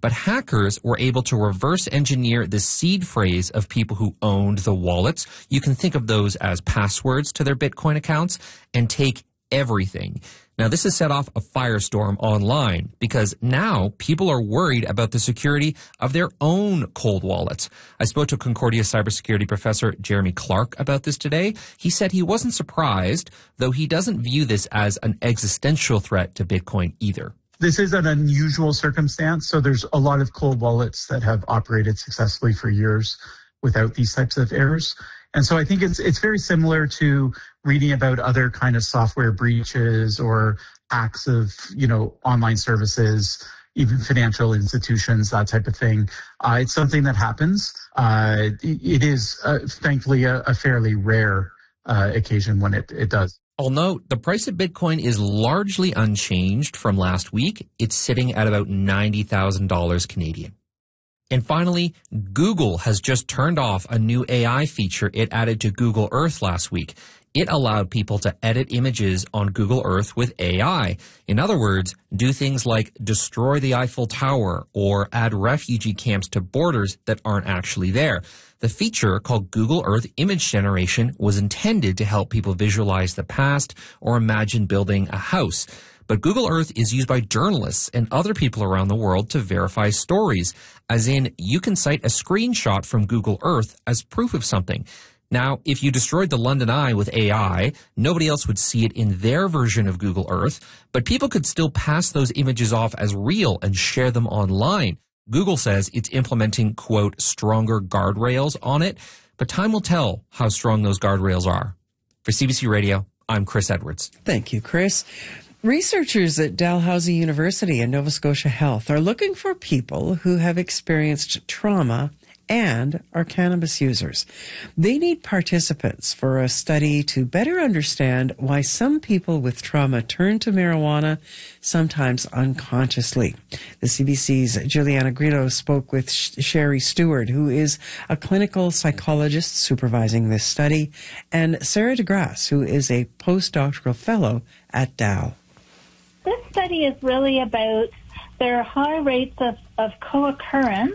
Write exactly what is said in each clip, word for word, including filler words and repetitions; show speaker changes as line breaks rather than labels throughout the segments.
But hackers were able to reverse engineer the seed phrase of people who owned the wallets. You can think of those as passwords to their Bitcoin accounts and take everything. Now, this has set off a firestorm online because now people are worried about the security of their own cold wallets. I spoke to Concordia cybersecurity professor Jeremy Clark about this today. He said he wasn't surprised, though he doesn't view this as an existential threat to Bitcoin either.
This is an unusual circumstance. So there's a lot of cold wallets that have operated successfully for years without these types of errors. And so I think it's it's very similar to reading about other kind of software breaches or hacks of, you know, online services, even financial institutions, that type of thing. Uh, it's something that happens. Uh, it is, uh, thankfully, a, a fairly rare uh, occasion when it, it does.
I'll note the price of Bitcoin is largely unchanged from last week. It's sitting at about ninety thousand dollars Canadian. And finally, Google has just turned off a new A I feature it added to Google Earth last week. It allowed people to edit images on Google Earth with A I. In other words, do things like destroy the Eiffel Tower or add refugee camps to borders that aren't actually there. The feature, called Google Earth Image Generation, was intended to help people visualize the past or imagine building a house. But Google Earth is used by journalists and other people around the world to verify stories, as in you can cite a screenshot from Google Earth as proof of something. Now, if you destroyed the London Eye with A I, nobody else would see it in their version of Google Earth, but people could still pass those images off as real and share them online. Google says it's implementing, quote, stronger guardrails on it, but time will tell how strong those guardrails are. For C B C Radio, I'm Chris Edwards.
Thank you, Chris. Researchers at Dalhousie University and Nova Scotia Health are looking for people who have experienced trauma and are cannabis users. They need participants for a study to better understand why some people with trauma turn to marijuana, sometimes unconsciously. The C B C's Juliana Grillo spoke with Sherry Stewart, who is a clinical psychologist supervising this study, and Sarah DeGrasse, who is a postdoctoral fellow at Dal.
This study is really about their high rates of, of co-occurrence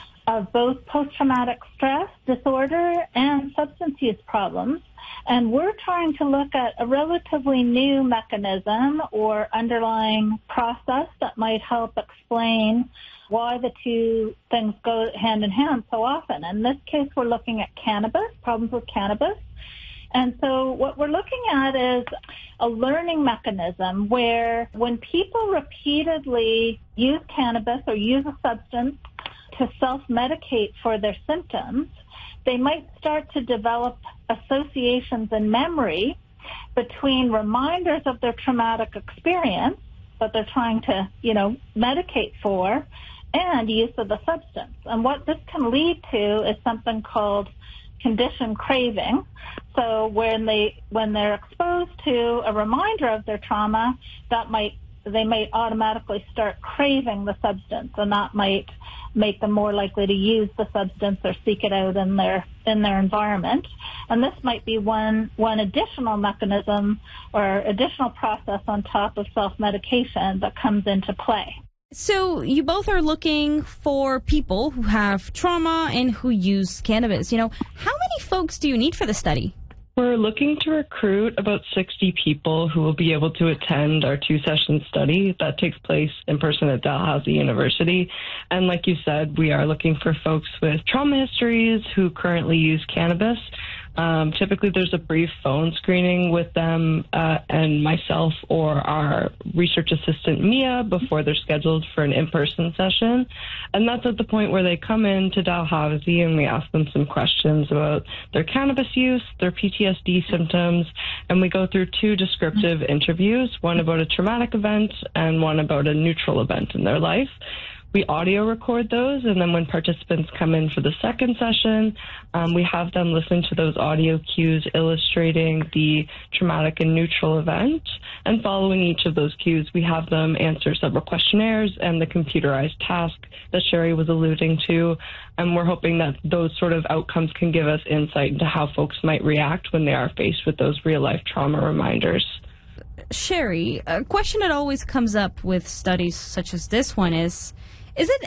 of both post-traumatic stress disorder and substance use problems. And we're trying to look at a relatively new mechanism or underlying process that might help explain why the two things go hand in hand so often. In this case, we're looking at cannabis, problems with cannabis. And so what we're looking at is a learning mechanism where when people repeatedly use cannabis or use a substance to self-medicate for their symptoms, they might start to develop associations in memory between reminders of their traumatic experience that they're trying to, you know, medicate for and use of the substance. And what this can lead to is something called conditioned craving. So when they when they're exposed to a reminder of their trauma, that might they might automatically start craving the substance, and that might make them more likely to use the substance or seek it out in their in their environment. And this might be one one additional mechanism or additional process on top of self-medication that comes into play.
So you both are looking for people who have trauma and who use cannabis. You know, how many folks do you need for the study?
We're looking to recruit about sixty people who will be able to attend our two-session study that takes place in person at Dalhousie University. And like you said, we are looking for folks with trauma histories who currently use cannabis. Um, typically, there's a brief phone screening with them uh, and myself or our research assistant, Mia, before they're scheduled for an in-person session. And that's at the point where they come in to Dalhousie and we ask them some questions about their cannabis use, their P T S D symptoms, and we go through two descriptive interviews, one about a traumatic event and one about a neutral event in their life. We audio record those, and then when participants come in for the second session, um, we have them listen to those audio cues illustrating the traumatic and neutral event. And following each of those cues, we have them answer several questionnaires and the computerized task that Sherry was alluding to. And we're hoping that those sort of outcomes can give us insight into how folks might react when they are faced with those real-life trauma reminders.
Sherry, a question that always comes up with studies such as this one is, is it